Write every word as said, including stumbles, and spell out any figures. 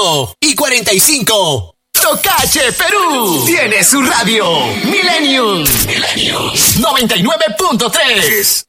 cinco y cuarenta y cinco. Tocache Perú tiene su radio Millennium. Millennium noventa y nueve punto tres.